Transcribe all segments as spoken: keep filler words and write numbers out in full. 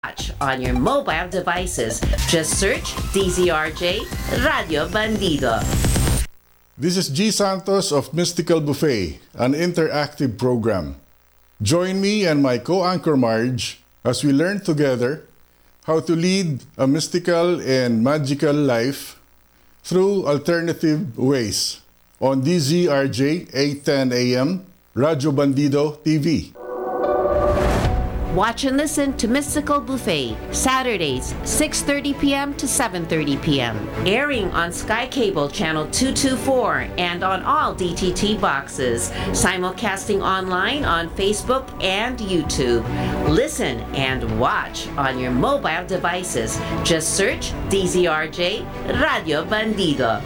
watch on your mobile devices. Just search D Z R J Radio Bandido. This is G. Santos of Mystical Buffet, an interactive program. Join me and my co-anchor Marge as we learn together how to lead a mystical and magical life through alternative ways on D Z R J eight ten A M, Radio Bandido T V. Watch and listen to Mystical Buffet, Saturdays, six thirty p m to seven thirty p m Airing on Sky Cable Channel two twenty-four and on all D T T boxes. Simulcasting online on Facebook and YouTube. Listen and watch on your mobile devices. Just search D Z R J Radio Bandido.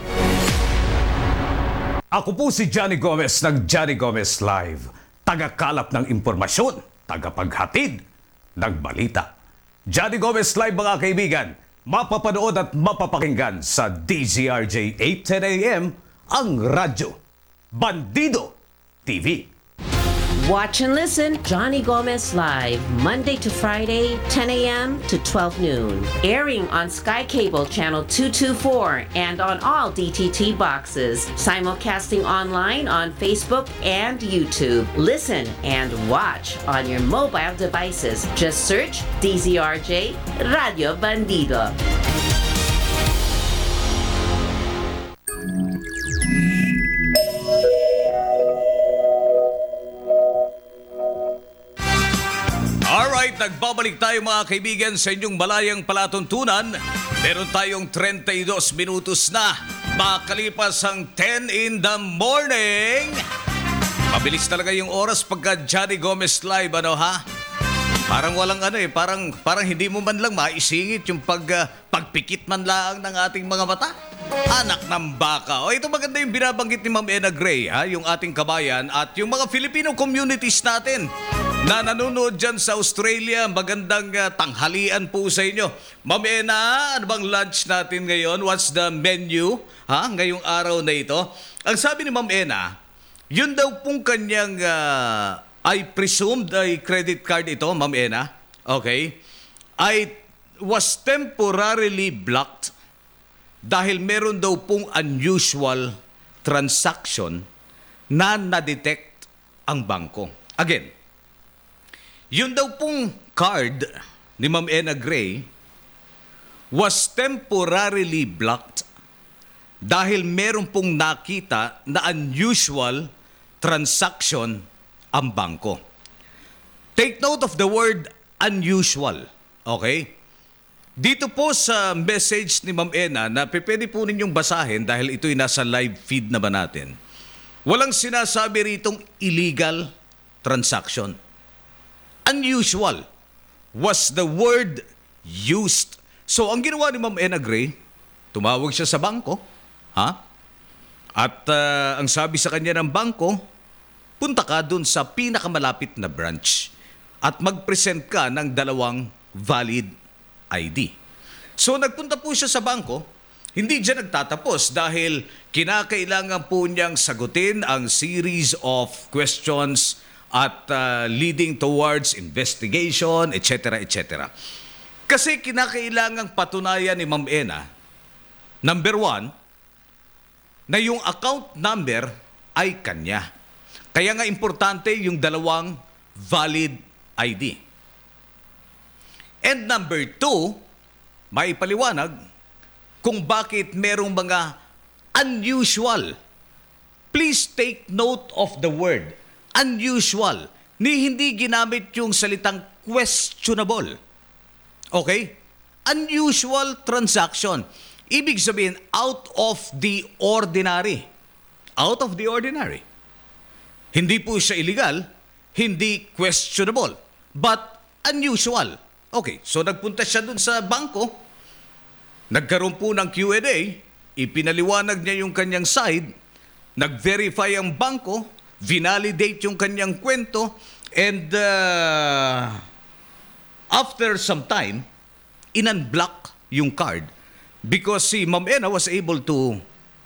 Ako po si Johnny Gomez ng Johnny Gomez Live. Tagakalap ng impormasyon. Tagapaghatid ng balita. Johnny Gomez Live mga kaibigan, mapapanood at mapapakinggan sa D Z R J eight ten A M ang radyo Bandido T V. Watch and listen Johnny Gomez Live, Monday to Friday, ten a m to twelve noon. Airing on Sky Cable Channel two twenty-four and on all D T T boxes. Simulcasting online on Facebook and YouTube. Listen and watch on your mobile devices. Just search D Z R J Radio Bandido. Alright, nagbabalik tayo mga kaibigan sa inyong malayang palatuntunan. Meron tayong thirty-two minutos na makalipas ang ten in the morning. Mabilis talaga yung oras pagka Johnny Gomez Live, ano ha? Parang walang ano eh, parang, parang hindi mo man lang maisingit yung pag, uh, pagpikit man lang ng ating mga mata. Anak ng baka. O ito maganda yung binabanggit ni Ma'am Ena Gray, ha? Yung ating kabayan at yung mga Filipino communities natin na nanonood dyan sa Australia. Magandang uh, tanghalian po sa inyo. Ma'am Ena, ano bang lunch natin ngayon? What's the menu ha? Ngayong araw na ito? Ang sabi ni Ma'am Ena, yun daw pong kanyang, uh, I presumed ay credit card ito, Ma'am Ena. Okay? I was temporarily blocked dahil meron daw pong unusual transaction na na-detect ang bangko. Again, yun daw pong card ni Ma'am Ena Gray was temporarily blocked dahil meron pong nakita na unusual transaction ang bangko. Take note of the word unusual. Okay? Dito po sa message ni Ma'am Ena na pwede po ninyong basahin dahil ito'y nasa live feed na ba natin. Walang sinasabi ritong illegal transaction. Unusual was the word used. So, ang ginawa ni Ma'am Ena Gray, tumawag siya sa bangko, ha? At uh, ang sabi sa kanya ng bangko, punta ka dun sa pinakamalapit na branch at mag-present ka ng dalawang valid I D. So, nagpunta po siya sa bangko. Hindi dyan nagtatapos dahil kinakailangan po niyang sagutin ang series of questions at uh, leading towards investigation, et cetera, et cetera. Kasi kinakailangang patunayan ni Ma'am Ena, number one, na yung account number ay kanya. Kaya nga importante yung dalawang valid I D. And number two, maipaliwanag kung bakit merong mga unusual. Please take note of the word unusual, ni hindi ginamit yung salitang questionable. Okay? Unusual transaction. Ibig sabihin, out of the ordinary. Out of the ordinary. Hindi po siya illegal, hindi questionable, but unusual. Okay, so nagpunta siya dun sa bangko, nagkaroon po ng Q and A, ipinaliwanag niya yung kanyang side, nag-verify ang bangko, vinalidate yung kanyang kwento, and uh, after some time, in-unblock yung card because si Ma'am Ena was able to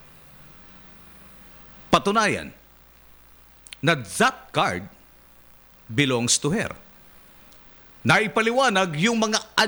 patunayan na that card belongs to her. naipaliwanag yung mga